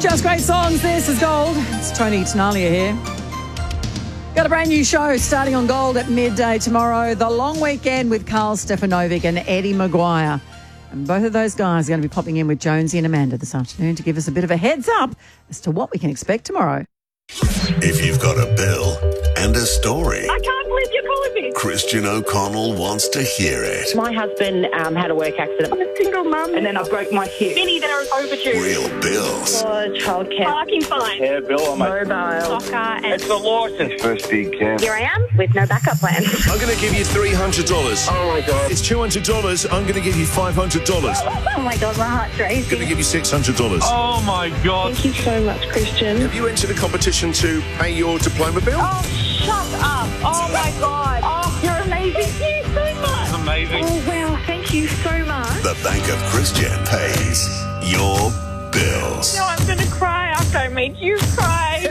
Just great songs. This is Gold. It's Tony Tenalia here. Got a brand new show starting on Gold at midday tomorrow. The Long Weekend with Carl Stefanovic and Eddie Maguire. And both of those guys are going to be popping in with Jonesy and Amanda this afternoon to give us a bit of a heads up as to what we can expect tomorrow. If you've got a bill and a story, I can't believe you're calling me. Christian O'Connell wants to hear it. My husband had a work accident. I'm a single mum and then I broke my hip. Many that are overdue. Real bills. Childcare. Parking fine. Yeah, Bill, Mobile. Soccer and... It's the licence. First big camp. Here I am with no backup plan. I'm going to give you $300. Oh, my God. It's $200. I'm going to give you $500. Oh, my God, my heart's I'm going to racing. give you $600. Oh, my God. Thank you so much, Christian. Have you entered a competition to pay your diploma bill? Oh, shut up. Oh, my God. Oh, you're amazing. Thank you so much. It's amazing. Oh, wow. Thank you so much. The Bank of Christian pays your bills. No, I'm going to cry after I made you cry.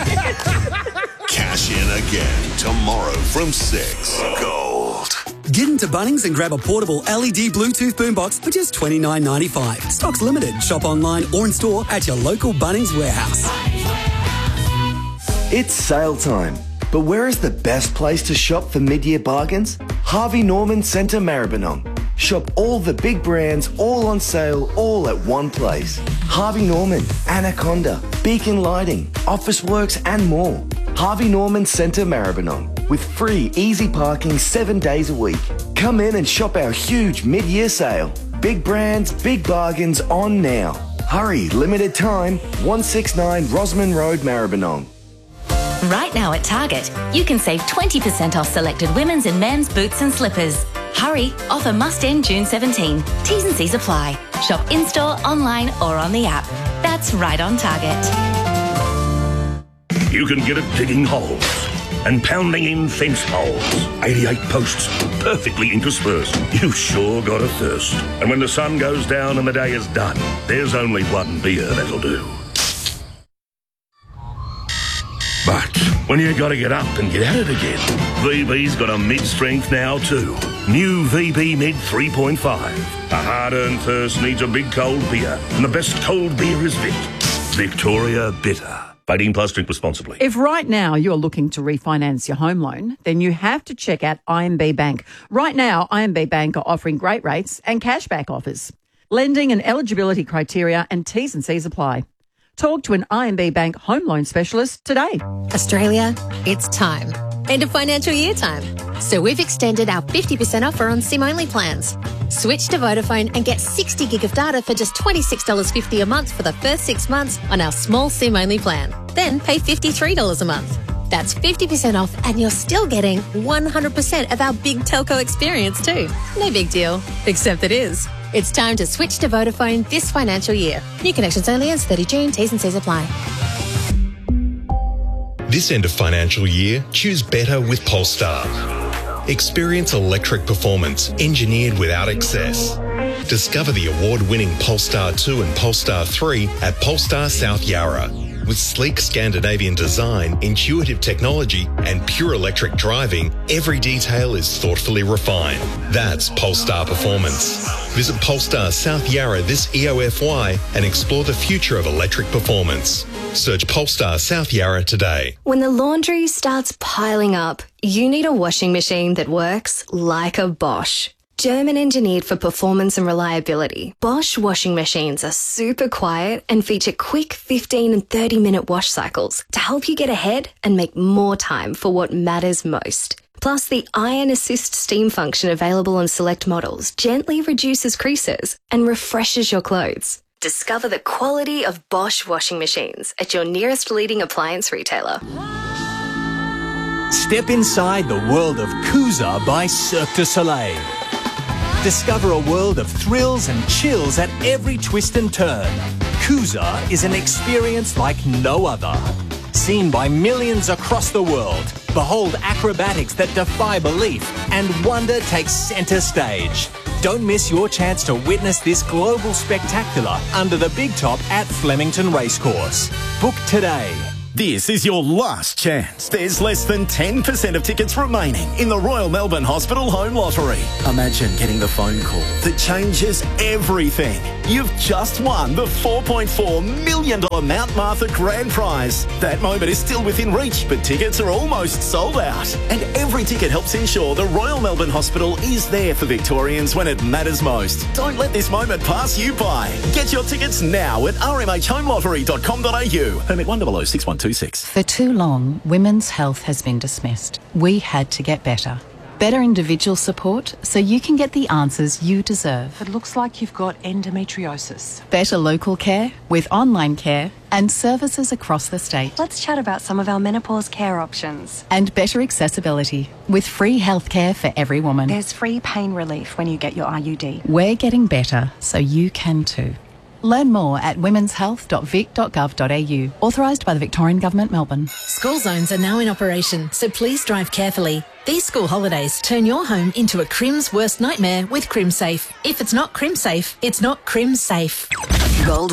Cash in again tomorrow from 6. Gold. Get into Bunnings and grab a portable LED Bluetooth boombox for just $29.95. Stock's limited. Shop online or in store at your local Bunnings warehouse. It's sale time, but where is the best place to shop for mid-year bargains? Harvey Norman Centre Maribyrnong. Shop all the big brands, all on sale, all at one place. Harvey Norman, Anaconda, Beacon Lighting, Officeworks and more. Harvey Norman Centre Maribyrnong, with free easy parking 7 days a week. Come in and shop our huge mid-year sale. Big brands, big bargains on now. Hurry, limited time, 169 Rosman Road, Maribyrnong. Right now at Target, you can save 20% off selected women's and men's boots and slippers. Hurry, offer must end June 17. T's and C's apply. Shop in-store, online or on the app. That's right on Target. You can get it digging holes and pounding in fence poles. 88 posts, perfectly interspersed. You sure got a thirst. And when the sun goes down and the day is done, there's only one beer that'll do. But when you got to get up and get at it again, VB's got a mid-strength now too. New VB Mid 3.5. A hard-earned thirst needs a big cold beer, and the best cold beer is Vic. Victoria Bitter. 18 plus, drink responsibly. If right now you're looking to refinance your home loan, then you have to check out IMB Bank. Right now, IMB Bank are offering great rates and cashback offers. Lending and eligibility criteria and T's and C's apply. Talk to an IMB Bank home loan specialist today. Australia, it's time. End of financial year time. So we've extended our 50% offer on SIM-only plans. Switch to Vodafone and get 60 gig of data for just $26.50 a month for the first 6 months on our small SIM-only plan. Then pay $53 a month. That's 50% off and you're still getting 100% of our big telco experience too. No big deal, except it is. It's time to switch to Vodafone this financial year. New connections only ends 30 June. T's and C's apply. This end of financial year, choose better with Polestar. Experience electric performance engineered without excess. Discover the award-winning Polestar 2 and Polestar 3 at Polestar South Yarra. With sleek Scandinavian design, intuitive technology and pure electric driving, every detail is thoughtfully refined. That's Polestar performance. Visit Polestar South Yarra this EOFY and explore the future of electric performance. Search Polestar South Yarra today. When the laundry starts piling up, you need a washing machine that works like a Bosch. German engineered for performance and reliability, Bosch washing machines are super quiet and feature quick 15 and 30-minute wash cycles to help you get ahead and make more time for what matters most. Plus, the Iron Assist steam function available on select models gently reduces creases and refreshes your clothes. Discover the quality of Bosch washing machines at your nearest leading appliance retailer. Step inside the world of Cusa by Cirque du Soleil. Discover a world of thrills and chills at every twist and turn. Cusa is an experience like no other. Seen by millions across the world, behold acrobatics that defy belief and wonder takes centre stage. Don't miss your chance to witness this global spectacular under the big top at Flemington Racecourse. Book today. This is your last chance. There's less than 10% of tickets remaining in the Royal Melbourne Hospital Home Lottery. Imagine getting the phone call that changes everything. You've just won the $4.4 million Mount Martha Grand Prize. That moment is still within reach, but tickets are almost sold out. And every ticket helps ensure the Royal Melbourne Hospital is there for Victorians when it matters most. Don't let this moment pass you by. Get your tickets now at rmhhomelottery.com.au. Permit 1006126. For too long, women's health has been dismissed. We had to get better. Better individual support so you can get the answers you deserve. It looks like you've got endometriosis. Better local care with online care and services across the state. Let's chat about some of our menopause care options. And better accessibility with free healthcare for every woman. There's free pain relief when you get your IUD. We're getting better so you can too. Learn more at womenshealth.vic.gov.au. Authorised by the Victorian Government, Melbourne. School zones are now in operation, so please drive carefully. These school holidays turn your home into a Crim's worst nightmare with CrimSafe. If it's not CrimSafe, it's not CrimSafe. Gold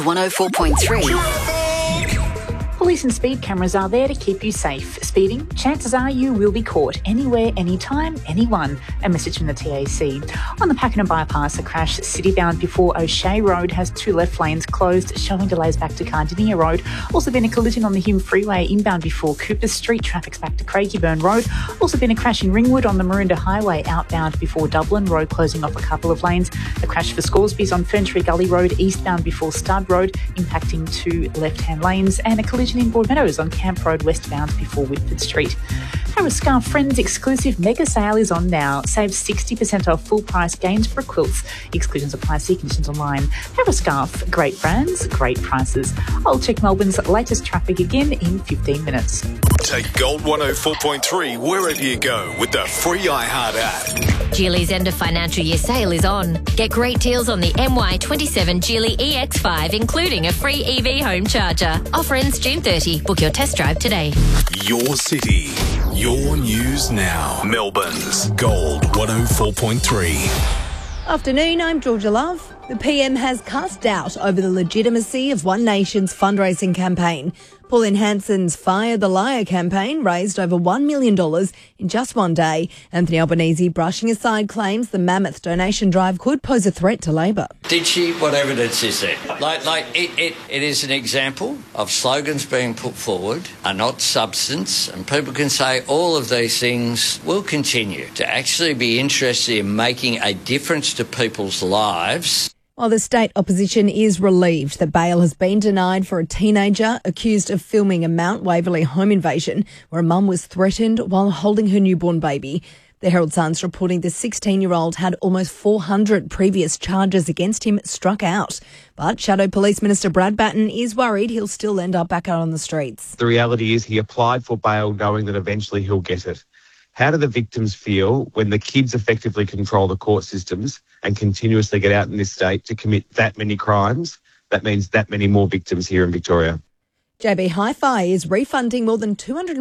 104.3. Police and speed cameras are there to keep you safe. Speeding, chances are you will be caught anywhere, anytime, anyone. A message from the TAC. On the Pakenham bypass, a crash citybound before O'Shea Road has 2 left lanes closed, showing delays back to Cardinia Road. Also been a collision on the Hume Freeway inbound before Cooper Street. Traffic's back to Craigieburn Road. Also been a crash in Ringwood on the Maroondah Highway outbound before Dublin Road, closing off a couple of lanes. A crash for Scoresby's on Ferntree Gully Road eastbound before Stud Road, impacting 2 left-hand lanes, and a collision in Broadmeadows on Camp Road westbound before Whitford Street. Harris Scarf Friends exclusive mega sale is on now. Save 60% off full price Gainsborough quilts. Exclusions apply. See conditions online. Harris Scarf, great brands, great prices. I'll check Melbourne's latest traffic again in 15 minutes. Take Gold 104.3 wherever you go with the free iHeart app. Geely's end of financial year sale is on. Get great deals on the MY27 Geely EX5, including a free EV home charger. Offer ends June 30. Book your test drive today. Your city, your news now. Melbourne's Gold 104.3. Afternoon, I'm Georgia Love. The PM has cast doubt over the legitimacy of One Nation's fundraising campaign. Pauline Hanson's Fire the Liar campaign raised over $1 million in just one day. Anthony Albanese brushing aside claims the mammoth donation drive could pose a threat to Labor. Did she? What evidence is there? It is an example of slogans being put forward are not substance, and people can say all of these things will continue. To actually be interested in making a difference to people's lives. While the state opposition is relieved that bail has been denied for a teenager accused of filming a Mount Waverley home invasion where a mum was threatened while holding her newborn baby. The Herald Sun's reporting the 16-year-old had almost 400 previous charges against him struck out. But Shadow Police Minister Brad Batten is worried he'll still end up back out on the streets. The reality is he applied for bail knowing that eventually he'll get it. How do the victims feel when the kids effectively control the court systems and continuously get out in this state to commit that many crimes? That means that many more victims here in Victoria. JB Hi-Fi is refunding more than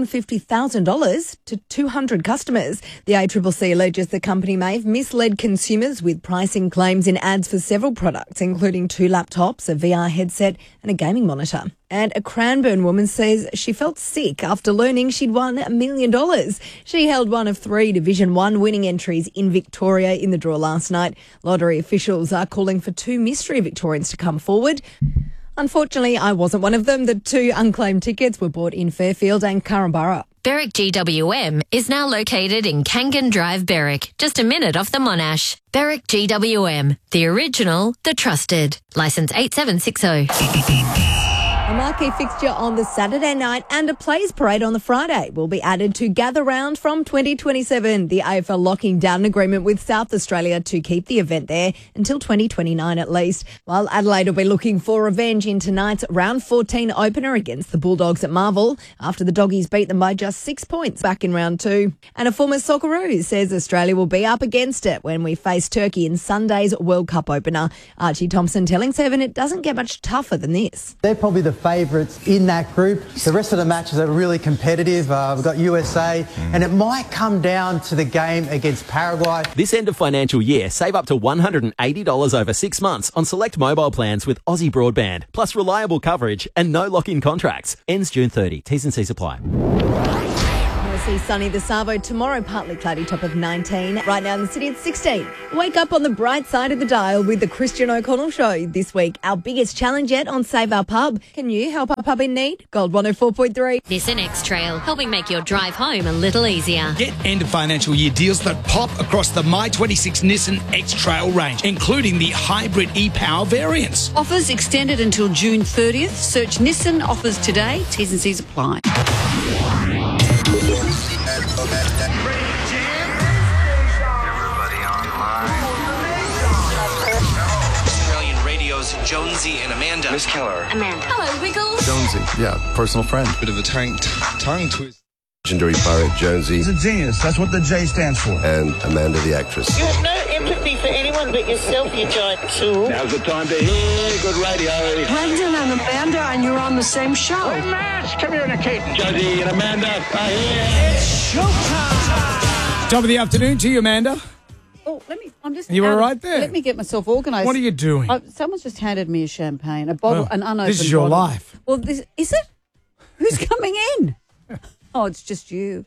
$250,000 to 200 customers. The ACCC alleges the company may have misled consumers with pricing claims in ads for several products, including 2 laptops, a VR headset and a gaming monitor. And a Cranbourne woman says she felt sick after learning she'd won $1 million. She held one of 3 Division 1 winning entries in Victoria in the draw last night. Lottery officials are calling for 2 mystery Victorians to come forward. Unfortunately, I wasn't one of them. The 2 unclaimed tickets were bought in Fairfield and Carramburra. Berwick GWM is now located in Kangan Drive, Berwick, just a minute off the Monash. Berwick GWM, the original, the trusted. Licence 8760. A marquee fixture on the Saturday night and a Plays Parade on the Friday will be added to Gather Round from 2027. The AFL locking down an agreement with South Australia to keep the event there until 2029 at least. While Adelaide will be looking for revenge in tonight's round 14 opener against the Bulldogs at Marvel after the Doggies beat them by just 6 points back in round 2. And a former Socceroo says Australia will be up against it when we face Turkey in Sunday's World Cup opener. Archie Thompson telling Seven it doesn't get much tougher than this. They're probably the favourites in that group. The rest of the matches are really competitive. We've got USA, and it might come down to the game against Paraguay. This end of financial year, save up to $180 over 6 months on select mobile plans with Aussie Broadband, plus reliable coverage and no lock-in contracts. Ends June 30. T's and C's apply. See sunny the Savo tomorrow, partly cloudy, top of 19. Right now in the city, it's 16. Wake up on the bright side of the dial with the Christian O'Connell Show. This week, our biggest challenge yet on Save Our Pub. Can you help our pub in need? Gold 104.3. Nissan X-Trail, helping make your drive home a little easier. Get end of financial year deals that pop across the My26 Nissan X-Trail range, including the hybrid e-Power variants. Offers extended until June 30th. Search Nissan offers today. T's and C's apply. Australian Radio's Jonesy and Amanda. Miss Keller. Amanda. Hello, Wiggles. Jonesy, yeah, personal friend. Bit of a tongue twist. Legendary pirate Jonesy. He's a genius. That's what the J stands for. And Amanda the actress. You have no empathy for anyone but yourself, you giant tool. Now's the time to hear good radio. Brendan and Amanda, and you're on the same show. We're mass communicating. Jonesy and Amanda are here. It's showtime. Top of the afternoon to you, Amanda. Oh, I'm just. You all right there? Let me get myself organised. What are you doing? Someone's just handed me a champagne, a bottle, an unopened. This is your bottle. life. Well, is it? Who's coming in? Oh, it's just you.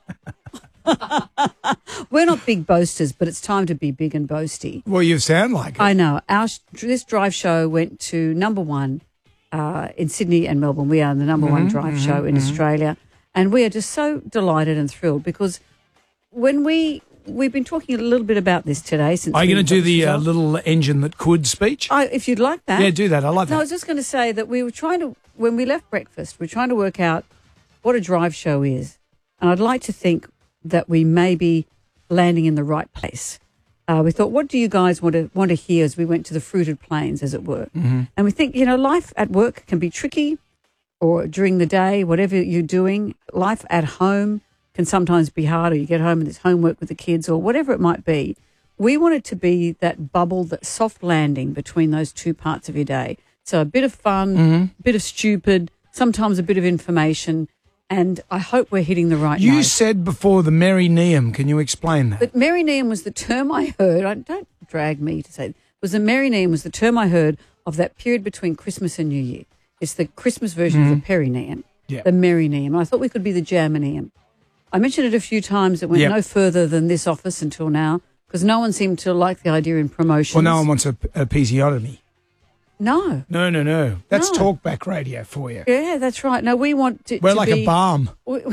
We're not big boasters, but it's time to be big and boasty. Well, you sound like it. I know. This drive show went to number one in Sydney and Melbourne. We are the number one drive show in Australia, and we are just so delighted and thrilled because when we've been talking a little bit about this today. Since are you going to do the little engine that could speech? If you'd like that. Yeah, do that. I love that. No, I was just going to say that we were trying to, when we left breakfast, we're trying to work out what a drive show is. And I'd like to think that we may be landing in the right place. We thought, what do you guys want to hear as we went to the fruited plains, as it were? Mm-hmm. And we think, life at work can be tricky, or during the day, whatever you're doing. Life at home can sometimes be hard, or you get home and there's homework with the kids, or whatever it might be. We want it to be that bubble, that soft landing between those two parts of your day. So a bit of fun, a bit of stupid, sometimes a bit of information. And I hope we're hitting the right note. You said before the Merineum. Can you explain that? But Merineum was the term I heard. Don't drag me to say it. Merineum was the term I heard of that period between Christmas and New Year. It's the Christmas version of the Perineum, the Merineum. And I thought we could be the Germaneum. I mentioned it a few times. It went no further than this office until now because no one seemed to like the idea in promotions. Well, no one wants a episiotomy. No. No. That's talkback radio for you. Yeah, that's right. No, we want to We're like a balm.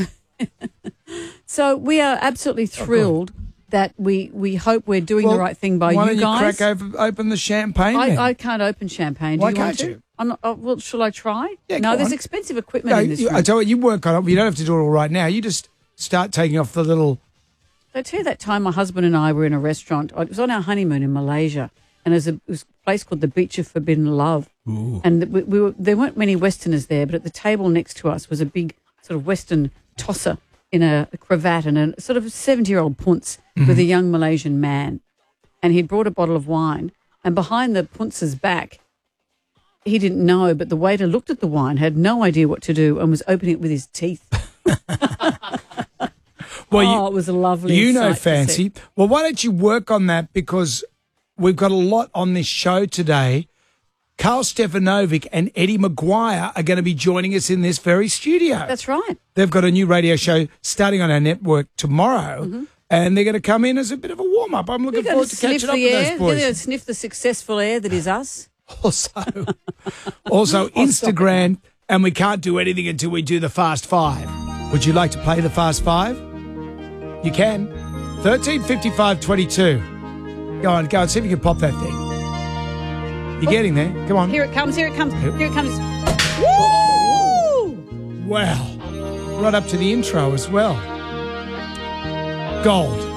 So we are absolutely thrilled that we hope we're doing the right thing by you guys. Why don't you crack open the champagne then? I can't open champagne. Why Do you want can't to? you? I'm not, well, shall I try? Yeah, no, go there's on. expensive equipment in this room. I tell you what, you work on it. You don't have to do it all right now. You just start taking off the little... I tell you that time my husband and I were in a restaurant. It was on our honeymoon in Malaysia, and it was a place called the Beach of Forbidden Love. Ooh. And there weren't many Westerners there, but at the table next to us was a big sort of Western tosser in a cravat and a sort of 70-year-old punce with a young Malaysian man. And he'd brought a bottle of wine, and behind the punce's back, he didn't know, but the waiter looked at the wine, had no idea what to do, and was opening it with his teeth. Well, it was a lovely You know, sight to Fancy. see. Well, why don't you work on that, because we've got a lot on this show today. Carl Stefanovic and Eddie Maguire are going to be joining us in this very studio. That's right. They've got a new radio show starting on our network tomorrow, and they're going to come in as a bit of a warm-up. I'm looking forward to catching up with those boys. They're going to sniff the successful air that is us. Also Instagram, and we can't do anything until we do the Fast Five. Would you like to play the Fast Five? You can. 13 55 22. Go on, see if you can pop that thing. You're getting there. Come on. Here it comes. Here it comes. Here it comes. Woo! Wow. Right up to the intro as well. Gold.